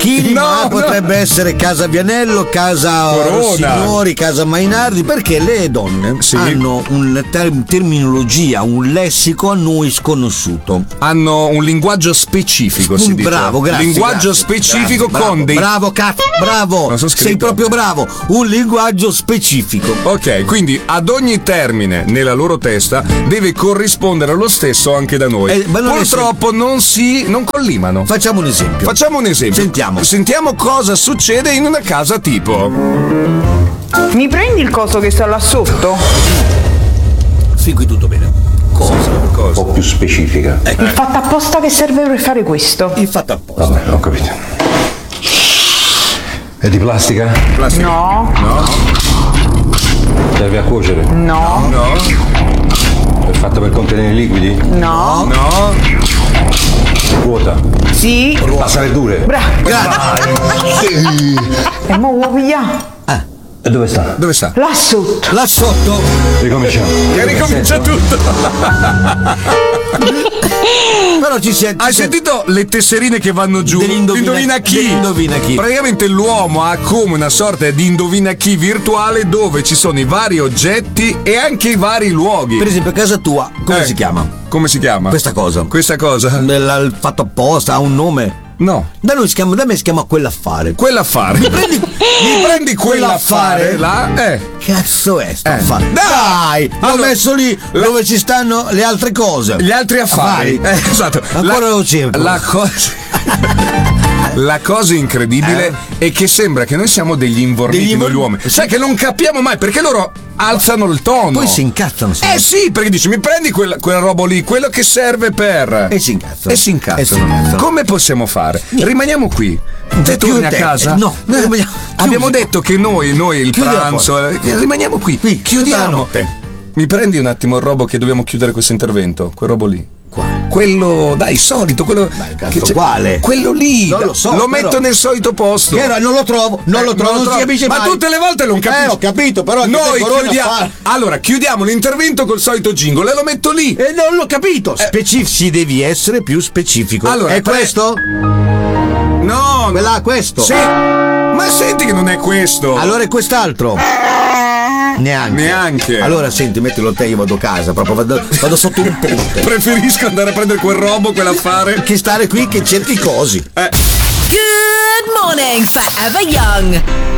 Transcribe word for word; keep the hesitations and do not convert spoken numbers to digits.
Chili, No, ma no. potrebbe essere casa Vianello, casa Corona. Signori, casa Mainardi, perché le donne Sì. hanno una ter- terminologia, un lessico a noi sconosciuto. Hanno un linguaggio specifico, si Un dice. bravo, grazie. Linguaggio grazie, specifico bravo, con bravo, dei. Bravo, cazzo, bravo! Non so scritto. Sei proprio bravo! Un linguaggio specifico. Ok, quindi ad ogni termine nella loro testa deve corrispondere allo stesso anche da noi. Eh, ma non è Purtroppo non si. non collimano. Facciamo un esempio. Facciamo un esempio. Sentiamo. Sentiamo cosa succede in una casa tipo. Mi prendi il coso che sta là sotto? Fin qui tutto bene. Cosa? Un po' più specifica. Il fatto apposta che serve per fare questo? Il fatto apposta. Vabbè, ho capito. È di plastica? Plastica. No, No, Serve a cuocere? no, no, È fatta per contenere liquidi? no, no. Ruota? sì, Passa verdure? bravo. E mo vuoi pigliare? E dove sta? Dove sta? Là sotto. Là sotto. Ricominciamo. E ricomincia tutto. Però ci si è. Hai sentito le tesserine che vanno giù? Dell'indovina- chi? dell'indovina chi. Praticamente l'uomo ha come una sorta di indovina chi virtuale dove ci sono i vari oggetti e anche i vari luoghi. Per esempio, a casa tua, come Eh, si chiama? Come si chiama? Questa cosa. Questa cosa? Nella- il fatto apposta, ha un nome? No. Da noi si chiama, da me si chiama quell'affare. Quell'affare. Mi prendi- Mi prendi quell'affare quell'affare? là? Eh. Cazzo è sto Eh. affare? Dai! Dai! L'ho Allora- messo lì dove ci stanno le altre cose. Gli altri affari. Affari. Eh, esatto. Ancora lo cerco. La cosa. La cosa incredibile è che sembra che noi siamo degli invorniti Degli invor- noi uomini. Sai che non capiamo mai perché loro alzano il tono. Poi si incazzano. Eh sì, perché dici mi prendi quella, quella roba lì, quello che serve per. E si incazzano. E si incazzano. E si incazzano. Come possiamo fare? Rimaniamo qui. Te Chiudi torni a te. casa? No, noi rimaniamo- Abbiamo chiudi. detto che noi, noi il Chiudi la pranzo. eh, Rimaniamo qui. Qui, tutta la chiudiamo. notte. Mi prendi un attimo il robo che dobbiamo chiudere questo intervento? Quel robo lì. Quale? Quello, dai, solito, quello. Dai, cazzo, che c'è- quale? Quello lì. Non lo so, Lo però. metto nel solito posto. Che era? Non lo trovo, non Eh, lo trovo, non, trovo. si capisce Ma mai. tutte le volte non capisco. Eh, ho capito, però anche Noi te, Corona, chiudiamo. fa- Allora, chiudiamo l'intervento col solito jingle e lo metto lì. E non l'ho capito. Specifici, devi essere più specifico. Allora, è tre- questo? No, Quella, questo? Sì. Ma senti che non è questo. Allora è quest'altro? Neanche. Neanche. Allora senti, mettilo te, io vado a casa, proprio vado, vado sotto un ponte. Preferisco andare a prendere quel robo, quell'affare. Che stare qui che cerchi cosi. Eh. Good morning, Forever Young.